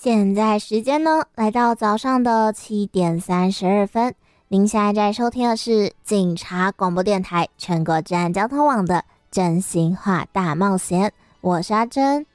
现在时间呢，来到早上的7:32。您现在在收听的是警察广播电台全国治安交通网的真心话大冒险，我是阿珍。